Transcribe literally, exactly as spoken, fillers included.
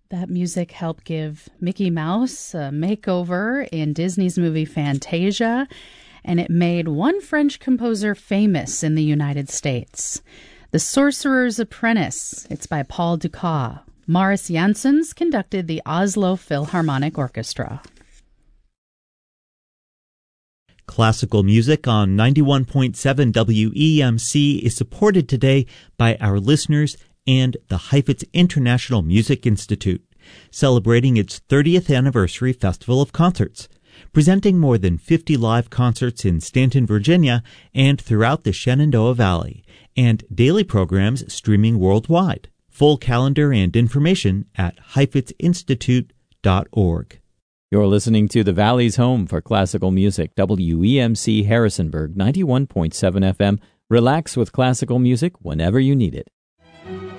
That music helped give Mickey Mouse a makeover in Disney's movie Fantasia, and it made one French composer famous in the United States. The Sorcerer's Apprentice. It's by Paul Dukas. Maurice Janssens conducted the Oslo Philharmonic Orchestra. Classical music on ninety-one point seven W E M C is supported today by our listeners and the Heifetz International Music Institute, celebrating its thirtieth anniversary festival of concerts, presenting more than fifty live concerts in Stanton, Virginia, and throughout the Shenandoah Valley, and daily programs streaming worldwide. Full calendar and information at heifetz institute dot org. You're listening to the Valley's home for classical music, W E M C Harrisonburg, ninety-one point seven F M. Relax with classical music whenever you need it.